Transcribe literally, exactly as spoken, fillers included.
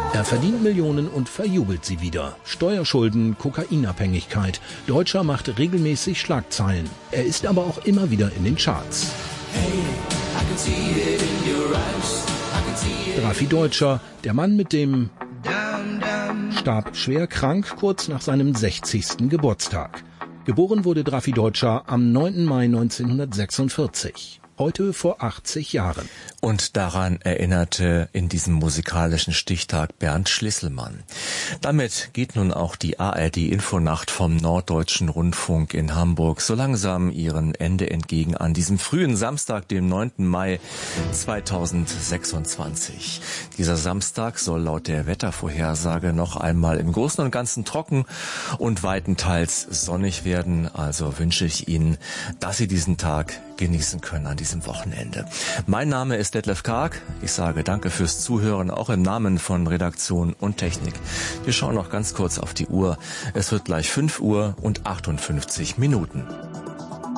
Er verdient Millionen und verjubelt sie wieder. Steuerschulden, Kokainabhängigkeit. Deutscher macht regelmäßig Schlagzeilen. Er ist aber auch immer wieder in den Charts. Drafi Deutscher, der Mann mit dem... starb schwer krank kurz nach seinem sechzigsten Geburtstag. Geboren wurde Drafi Deutscher am neunten Mai neunzehnhundertsechsundvierzig. Heute vor achtzig Jahren. Und daran erinnerte in diesem musikalischen Stichtag Bernd Schlisselmann. Damit geht nun auch die A R D-Infonacht vom Norddeutschen Rundfunk in Hamburg so langsam ihrem Ende entgegen an diesem frühen Samstag, dem neunten Mai zweitausendsechsundzwanzig. Dieser Samstag soll laut der Wettervorhersage noch einmal im Großen und Ganzen trocken und weitenteils sonnig werden. Also wünsche ich Ihnen, dass Sie diesen Tag genießen können an diesem Wochenende. Mein Name ist Detlef Karg. Ich sage danke fürs Zuhören, auch im Namen von Redaktion und Technik. Wir schauen noch ganz kurz auf die Uhr. Es wird gleich fünf Uhr und achtundfünfzig Minuten.